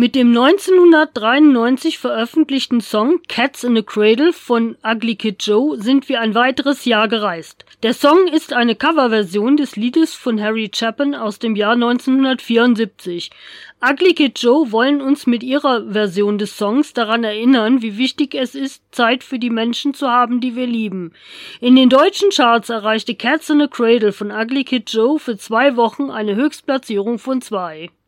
Mit dem 1993 veröffentlichten Song Cats in a Cradle von Ugly Kid Joe sind wir ein weiteres Jahr gereist. Der Song ist eine Coverversion des Liedes von Harry Chapin aus dem Jahr 1974. Ugly Kid Joe wollen uns mit ihrer Version des Songs daran erinnern, wie wichtig es ist, Zeit für die Menschen zu haben, die wir lieben. In den deutschen Charts erreichte Cats in a Cradle von Ugly Kid Joe für 2 Wochen eine Höchstplatzierung von 2.